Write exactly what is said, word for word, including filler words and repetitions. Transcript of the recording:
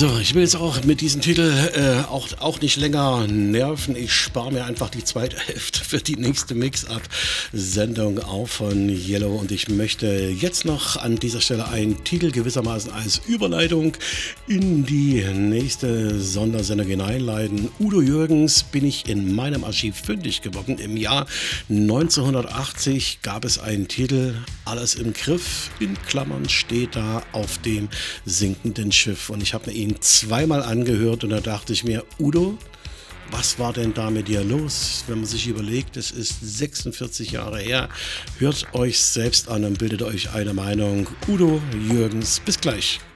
So, ich will jetzt auch mit diesem Titel äh, auch, auch nicht länger nerven. Ich spare mir einfach die zweite Hälfte für die nächste Mix-Up-Sendung auf von Yellow. Und ich möchte jetzt noch an dieser Stelle einen Titel gewissermaßen als Überleitung in die nächste Sondersendung hineinleiten. Udo Jürgens bin ich in meinem Archiv fündig geworden. Im Jahr neunzehnhundertachtzig gab es einen Titel, Alles im Griff, in Klammern steht da, auf dem sinkenden Schiff. Und ich habe mir ihn zweimal angehört und da dachte ich mir, Udo, was war denn da mit dir los? Wenn man sich überlegt, es ist sechsundvierzig Jahre her. Hört euch selbst an und bildet euch eine Meinung. Udo Jürgens, bis gleich.